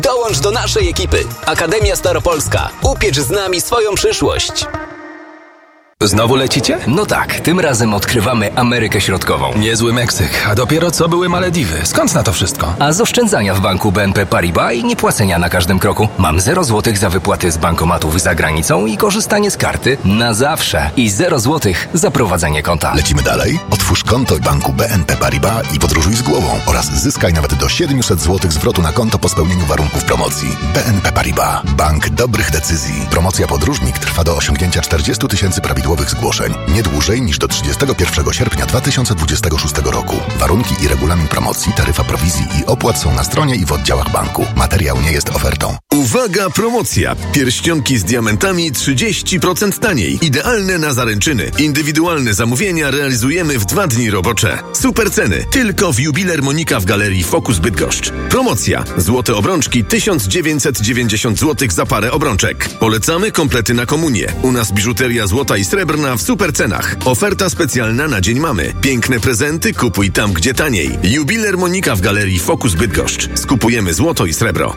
Dołącz do naszej ekipy. Akademia Staropolska. Upiecz z nami swoją przyszłość. Znowu lecicie? No tak, tym razem odkrywamy Amerykę Środkową. Niezły Meksyk, a dopiero co były Malediwy. Skąd na to wszystko? A z oszczędzania w banku BNP Paribas i niepłacenia na każdym kroku. Mam 0 złotych za wypłaty z bankomatów za granicą i korzystanie z karty na zawsze. I 0 złotych za prowadzenie konta. Lecimy dalej? Otwórz konto w banku BNP Paribas i podróżuj z głową oraz zyskaj nawet do 700 zł zwrotu na konto po spełnieniu warunków promocji. BNP Paribas. Bank dobrych decyzji. Promocja podróżnik trwa do osiągnięcia 40 000 prawidłowych zgłoszeń. Nie dłużej niż do 31 sierpnia 2026 roku. Warunki i regulamin promocji, taryfa prowizji i opłat są na stronie i w oddziałach banku. Materiał nie jest ofertą. Uwaga, promocja! Pierścionki z diamentami 30% taniej. Idealne na zaręczyny. Indywidualne zamówienia realizujemy w 2 dni robocze. Super ceny. Tylko w Jubiler Monika w Galerii Focus Bydgoszcz. Promocja. Złote obrączki 1990 zł za parę obrączek. Polecamy komplety na komunię. U nas biżuteria złota i srebrna w super cenach. Oferta specjalna na Dzień Mamy. Piękne prezenty kupuj tam, gdzie taniej. Jubiler Monika w Galerii Focus Bydgoszcz. Skupujemy złoto i srebro.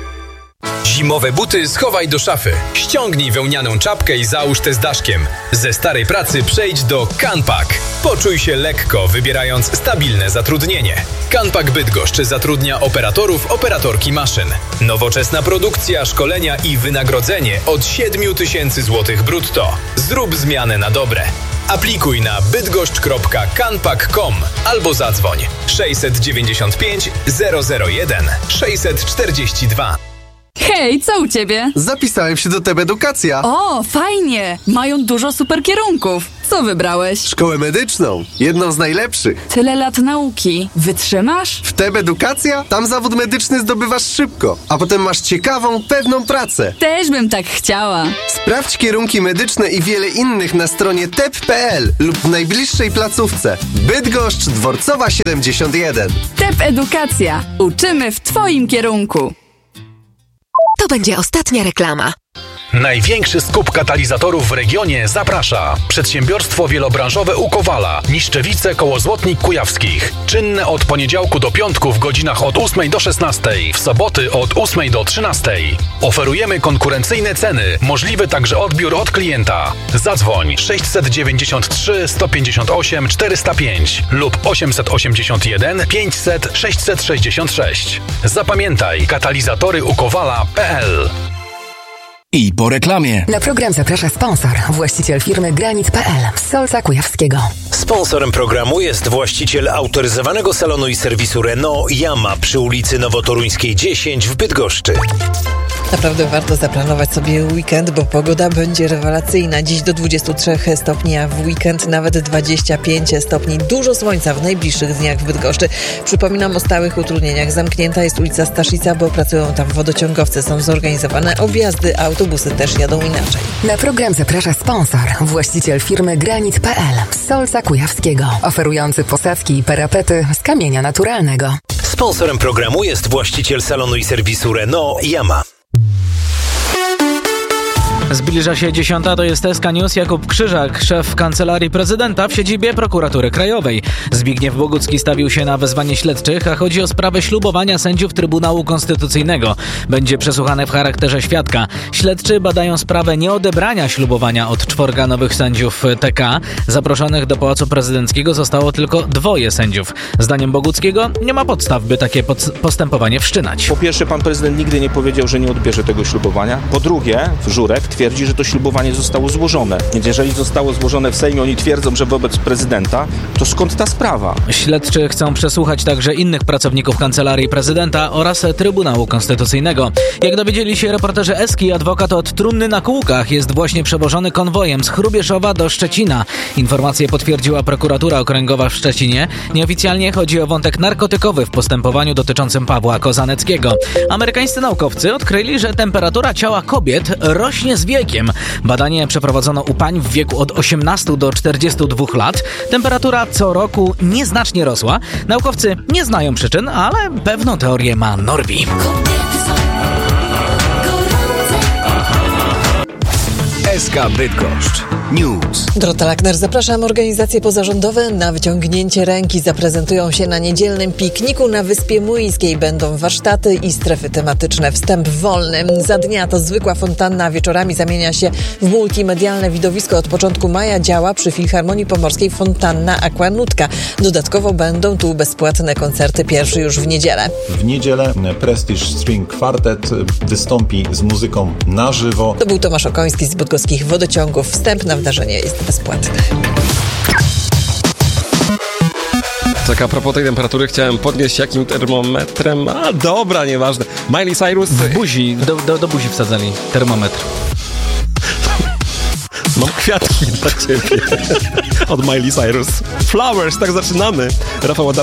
Zimowe buty schowaj do szafy. Ściągnij wełnianą czapkę i załóż tę z daszkiem. Ze starej pracy przejdź do Canpak. Poczuj się lekko, wybierając stabilne zatrudnienie. Canpak Bydgoszcz zatrudnia operatorów, operatorki maszyn. Nowoczesna produkcja, szkolenia i wynagrodzenie od 7 000 zł brutto. Zrób zmianę na dobre. Aplikuj na bydgoszcz.canpak.com albo zadzwoń 695 001 642. Hej, co u ciebie? Zapisałem się do TEB Edukacja. O, fajnie! Mają dużo super kierunków. Co wybrałeś? Szkołę medyczną. Jedną z najlepszych. Tyle lat nauki. Wytrzymasz? W TEB Edukacja? Tam zawód medyczny zdobywasz szybko, a potem masz ciekawą, pewną pracę. Też bym tak chciała. Sprawdź kierunki medyczne i wiele innych na stronie tep.pl lub w najbliższej placówce. Bydgoszcz, Dworcowa 71. TEB Edukacja. Uczymy w twoim kierunku. To będzie ostatnia reklama. Największy skup katalizatorów w regionie zaprasza. Przedsiębiorstwo wielobranżowe u Kowala. Niszczewice koło Złotnik Kujawskich. Czynne od poniedziałku do piątku w godzinach od 8 do 16. W soboty od 8 do 13. Oferujemy konkurencyjne ceny. Możliwy także odbiór od klienta. Zadzwoń 693 158 405 lub 881 500 666. Zapamiętaj, katalizatory u Kowala.pl. I po reklamie. Na program zaprasza sponsor, właściciel firmy Granit.pl z Solca Kujawskiego. Sponsorem programu jest właściciel autoryzowanego salonu i serwisu Renault Yama przy ulicy Nowotoruńskiej 10 w Bydgoszczy. Naprawdę warto zaplanować sobie weekend, bo pogoda będzie rewelacyjna. Dziś do 23 stopni, a w weekend nawet 25 stopni. Dużo słońca w najbliższych dniach w Bydgoszczy. Przypominam o stałych utrudnieniach. Zamknięta jest ulica Staszica, bo pracują tam wodociągowce. Są zorganizowane objazdy, autobusy też jadą inaczej. Na program zaprasza sponsor, właściciel firmy Granit.pl z Solca Kujawskiego, oferujący posadzki i parapety z kamienia naturalnego. Sponsorem programu jest właściciel salonu i serwisu Renault Yama. Zbliża się 10, to jest SK News. Jakub Krzyżak, szef Kancelarii Prezydenta w siedzibie Prokuratury Krajowej. Zbigniew Bogucki stawił się na wezwanie śledczych, a chodzi o sprawę ślubowania sędziów Trybunału Konstytucyjnego. Będzie przesłuchany w charakterze świadka. Śledczy badają sprawę nieodebrania ślubowania od 4 nowych sędziów TK. Zaproszonych do Pałacu Prezydenckiego zostało tylko 2 sędziów. Zdaniem Boguckiego nie ma podstaw, by takie postępowanie wszczynać. Po pierwsze, pan prezydent nigdy nie powiedział, że nie odbierze tego ślubowania. Po drugie, Żurek twierdzi, że to ślubowanie zostało złożone. Więc jeżeli zostało złożone w Sejmie, oni twierdzą, że wobec prezydenta, to skąd ta sprawa? Śledczy chcą przesłuchać także innych pracowników Kancelarii Prezydenta oraz Trybunału Konstytucyjnego. Jak dowiedzieli się reporterzy Eski, adwokat od Trumny na Kółkach jest właśnie przewożony konwojem z Hrubieszowa do Szczecina. Informację potwierdziła prokuratura okręgowa w Szczecinie. Nieoficjalnie chodzi o wątek narkotykowy w postępowaniu dotyczącym Pawła Kozaneckiego. Amerykańscy naukowcy odkryli, że temperatura ciała kobiet rośnie z wiekiem. Badanie przeprowadzono u pań w wieku od 18 do 42 lat. Temperatura co roku nieznacznie rosła. Naukowcy nie znają przyczyn, ale pewną teorię ma Norbi. SK Bydgoszcz. News. Dorota Lackner, zapraszam. Organizacje pozarządowe na wyciągnięcie ręki zaprezentują się na niedzielnym pikniku na Wyspie Młyńskiej. Będą warsztaty i strefy tematyczne. Wstęp wolny. Za dnia to zwykła fontanna, a wieczorami zamienia się w multimedialne widowisko. Od początku maja działa przy Filharmonii Pomorskiej fontanna Aquanutka. Dodatkowo będą tu bezpłatne koncerty, pierwszy już w niedzielę. W niedzielę Prestige String Quartet wystąpi z muzyką na żywo. To był Tomasz Okoński z Bydgoskich Wodociągów. Wstęp na wydarzenie jest bezpłatny. Tak, a propos tej temperatury chciałem podnieść jakim termometrem. A dobra, nieważne. Miley Cyrus. W buzi, do buzi wsadzali termometr. Mam kwiatki dla ciebie. Od Miley Cyrus. Flowers, tak zaczynamy. Rafał